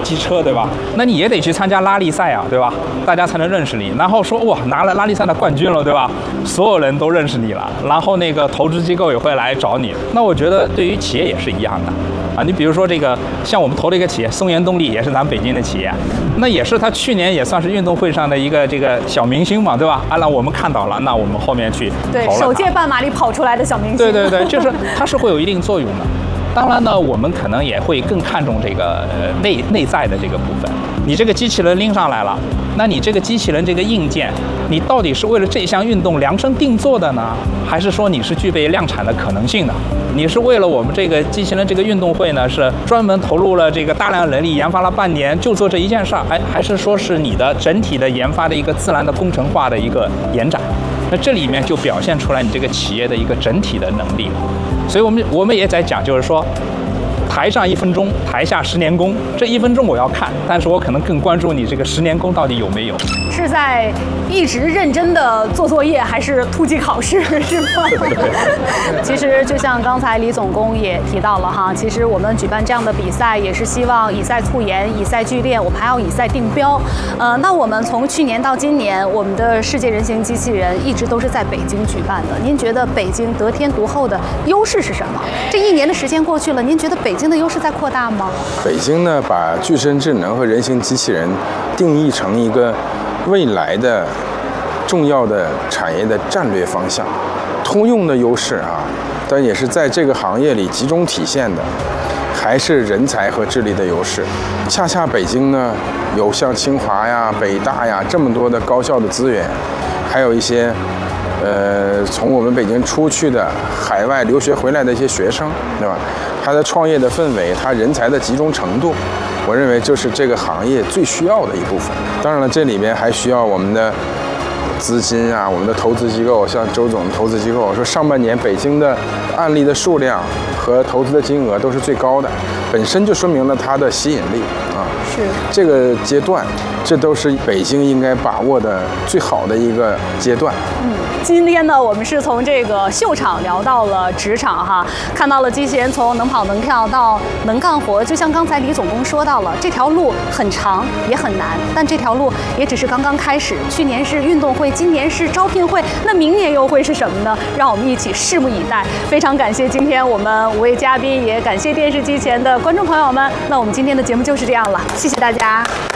机车，对吧？那你也得去参加拉力赛啊，对吧？大家才能认识你。然后说哇，拿了拉力赛的冠军了，对吧？所有人都认识你了，然后那个投资机构也会来找你。那我觉得对于企业也是一样的。啊，你比如说这个，像我们投的一个企业松原动力，也是咱们北京的企业，那也是他去年也算是运动会上的一个这个小明星嘛，对吧？啊，那我们看到了，那我们后面去对首届半马里跑出来的小明星， 对对对，就是它是会有一定作用的。当然呢，我们可能也会更看重这个内在的这个部分。你这个机器人拎上来了，那你这个机器人这个硬件，你到底是为了这项运动量身定做的呢，还是说你是具备量产的可能性的？你是为了我们这个机器人这个运动会呢，是专门投入了这个大量人力研发了半年，就做这一件事儿，还是说是你的整体的研发的一个自然的工程化的一个延展？那这里面就表现出来你这个企业的一个整体的能力。所以我们也在讲，就是说，台上1分钟，台下10年功。这1分钟我要看，但是我可能更关注你这个10年功到底有没有。 是在一直认真的做作业，还是突击考试，是吗？其实就像刚才李总工也提到了哈，其实我们举办这样的比赛，也是希望以赛促研，以赛聚练，我们还要以赛定标。那我们从去年到今年，我们的世界人形机器人一直都是在北京举办的。您觉得北京得天独厚的优势是什么？这1年的时间过去了，您觉得北京的优势在扩大吗？ 北京呢，把具身智能和人形机器人定义成一个未来的重要的产业的战略方向，通用的优势啊，但也是在这个行业里集中体现的，还是人才和智力的优势。恰恰北京呢，有像清华呀、北大呀这么多的高校的资源，还有一些从我们北京出去的海外留学回来的一些学生，对吧？他的创业的氛围，他人才的集中程度，我认为就是这个行业最需要的一部分。当然了，这里边还需要我们的资金啊，我们的投资机构，像周总投资机构说，上半年北京的案例的数量和投资的金额都是最高的，本身就说明了它的吸引力啊。 是这个阶段，这都是北京应该把握的最好的一个阶段。 今天呢，我们是从这个秀场聊到了职场哈，看到了机器人从能跑能跳到能干活，就像刚才李总工说到了，这条路很长也很难，但这条路也只是刚刚开始。去年是运动会，今年是招聘会，那明年又会是什么呢？让我们一起拭目以待。非常感谢今天我们5位嘉宾，也感谢电视机前的观众朋友们。那我们今天的节目就是这样了，谢谢大家。